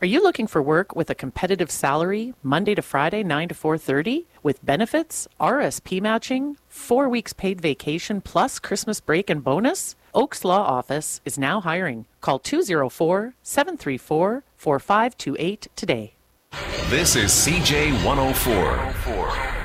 Are you looking for work with a competitive salary, Monday to Friday, 9 to 4:30, with benefits, RSP matching, 4 weeks paid vacation, plus Christmas break and bonus? Oaks Law Office is now hiring. Call 204-734-4528 today. This is CJ 104.